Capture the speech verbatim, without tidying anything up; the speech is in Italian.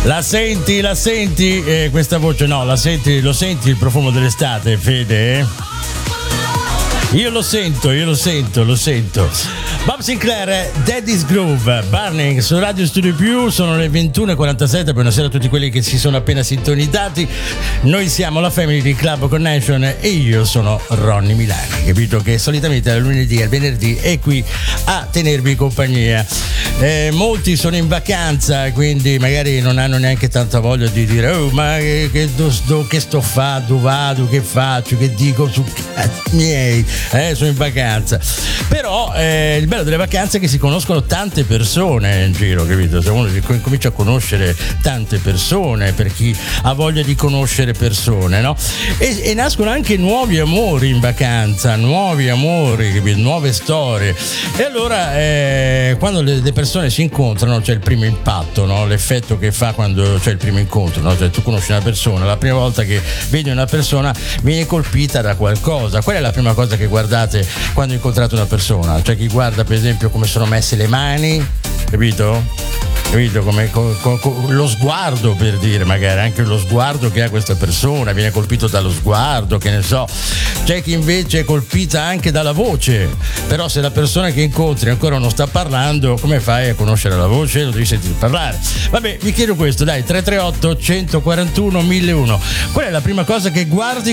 La senti, la senti eh, questa voce? No, la senti, lo senti il profumo dell'estate, Fede? Io lo sento, io lo sento, lo sento. Bob Sinclair, Daddy's Groove, Burning su Radio Studio Più, sono le ventuno e quarantasette. Buonasera a tutti quelli che si sono appena sintonizzati. Noi siamo la Family di Club Connection e io sono Ronny Milani, capito che solitamente dal lunedì al venerdì è qui a tenervi compagnia. Eh, molti sono in vacanza, quindi magari non hanno neanche tanta voglia di dire oh ma che, che, do, do, che sto fa, dove vado, che faccio, che dico su cazzi miei, eh, sono in vacanza. Però eh, il bello delle vacanze è che si conoscono tante persone in giro, capito? Se uno comincia a conoscere tante persone, per chi ha voglia di conoscere persone, no? E, e nascono anche nuovi amori in vacanza, nuovi amori, capito? Nuove storie. E allora eh, quando le, le persone si incontrano c'è il primo impatto, no? L'effetto che fa quando c'è il primo incontro, no? Cioè tu conosci una persona, la prima volta che vedi una persona vieni colpita da qualcosa. Qual è la prima cosa che guardate quando incontrate una persona? Cioè chi guarda per esempio come sono messe le mani, capito? Capito? Come con, con, con lo sguardo, per dire, magari anche lo sguardo che ha questa persona, viene colpito dallo sguardo, che ne so. C'è chi invece è colpita anche dalla voce, però se la persona che incontri ancora non sta parlando, come fai a conoscere la voce? Lo devi sentire parlare. Vabbè, vi chiedo questo, dai, tre tre otto uno quattro uno mille uno. Qual è la prima cosa che guardi